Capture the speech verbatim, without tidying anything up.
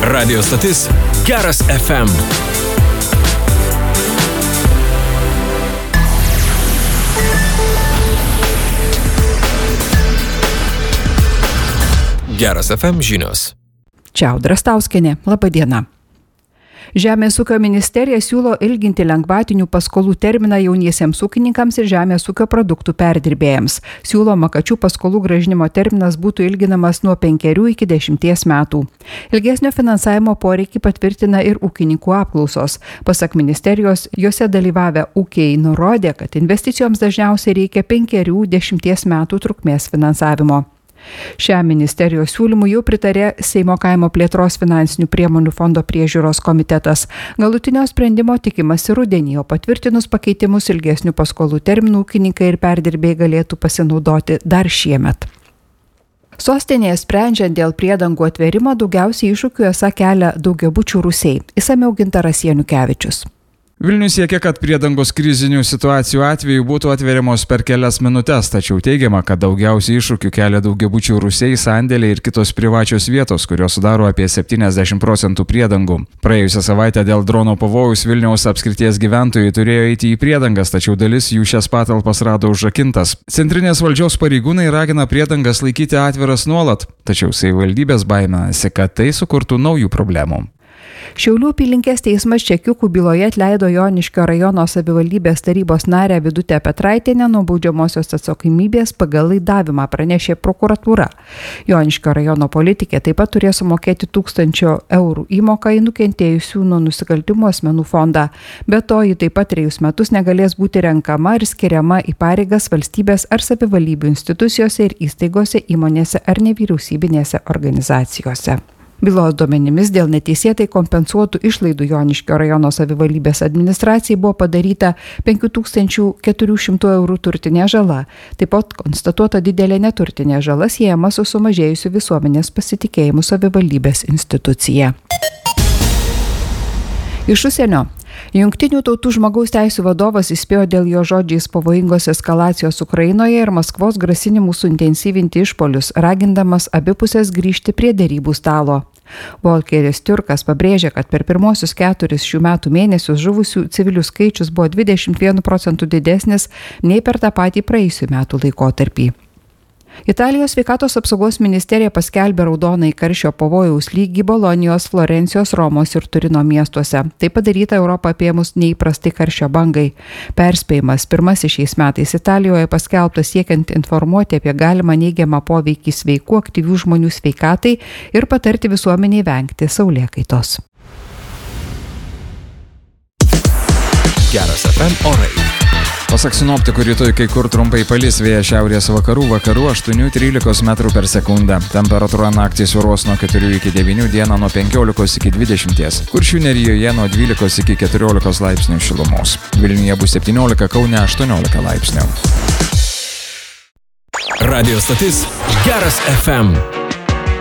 Radio stotis Geras F M. Geras F M žinios. Čia Audra Stauskienė. Labą dieną. Žemės ūkio ministerija siūlo ilginti lengvatinių paskolų terminą jauniesiems ūkininkams ir žemės ūkio produktų perdirbėjams. Siūloma, kad šių paskolų grąžinimo terminas būtų ilginamas nuo penkerių iki dešimties metų. Ilgesnio finansavimo poreikį patvirtina ir ūkininkų apklausos. Pasak ministerijos, jose dalyvavę ūkiai nurodė, kad investicijoms dažniausiai reikia penkerių dešimties metų trukmės finansavimo. Šiam ministerijos siūlymų jau pritarė Seimo kaimo plėtros finansinių priemonių fondo priežiūros komitetas. Galutinio sprendimo tikimasi rudenį, o patvirtinus pakeitimus ilgesnių paskolų terminų ūkininkai ir perdirbėjai galėtų pasinaudoti dar šiemet. Sostinėje sprendžiant dėl priedangų atvėrimo daugiausiai iššūkių esą kelia daugiabučių rūsiai. Išsamiau Gintaras Janukevičius. Vilnius siekia, kad priedangos krizinių situacijų atveju būtų atveriamos per kelias minutes, tačiau teigiama, kad daugiausiai iššūkių kelia daugiabučių rūsiai, sandėliai ir kitos privačios vietos, kurios sudaro apie septyniasdešimt procentų priedangų. Praėjusią savaitę dėl drono pavojaus Vilniaus apskrities gyventojai turėjo eiti į priedangas, tačiau dalis jų šias patalpas rado užrakintas. Centrinės valdžios pareigūnai ragina priedangas laikyti atviras nuolat, tačiau savivaldybės baiminasi, kad tai sukurtų naujų problemų. Šiaulių apylinkės teismas Čekiukų byloje atleido Joniškio rajono savivaldybės tarybos narę Vidutę Petraitienę nuo baudžiamosios atsakomybės pagal laidavimą, pranešė prokuratūra. Joniškio rajono politikė taip pat turės sumokėti tūkstančio eurų įmoką į nukentėjusių nuo nusikaltimų asmenų fondą. Be to, ji taip pat trejus metus negalės būti renkama ir skiriama į pareigas valstybės ar savivaldybių institucijose ir įstaigose, įmonėse ar nevyriausybinėse organizacijose. Bylos duomenimis dėl neteisėtai kompensuotų išlaidų Joniškio rajono savivaldybės administracijai buvo padaryta penkių tūkstančių keturių šimtų eurų turtinė žala. Taip pat konstatuota didelė neturtinė žala siejama su sumažėjusiu visuomenės pasitikėjimu savivaldybės institucija. Iš užsienio. Jungtinių tautų žmogaus teisių vadovas įspėjo dėl jo žodžiais pavojingos eskalacijos Ukrainoje ir Maskvos grasinimų suintensyvinti išpolius, ragindamas abi pusės grįžti prie derybų stalo. Volkeris Turkas pabrėžė, kad per pirmosius keturis šių metų mėnesius žuvusių civilių skaičius buvo dvidešimt vienu procentu didesnis nei per tą patį praėjusių metų laikotarpį. Italijos sveikatos apsaugos ministerija paskelbė raudonąjį karščio pavojaus lygį Bolonijos, Florencijos, Romos ir Turino miestuose. Tai padaryta Europą apėmus neįprastai karščio bangai. Perspėjimas pirmasis šiais metais Italijoje paskelbtas siekiant informuoti apie galimą neigiamą poveikį sveikų aktyvių žmonių sveikatai ir patarti visuomeniai vengti saulėkaitos. Geras F M orai. Pasak sinoptikų, rytoj kai kur trumpai palis, vėjas šiaurės vakarų, vakarų aštuoni trylika metrų per sekundę. Temperatūra naktį svyruos nuo keturių iki devynių, dieną nuo penkiolikos iki dvidešimties. Kuršių nerijoje nuo dvylikos iki keturiolikos laipsnių šilumos. Vilniuje bus septyniolika, Kaune aštuoniolika laipsnių. Radio stotis Geras F M.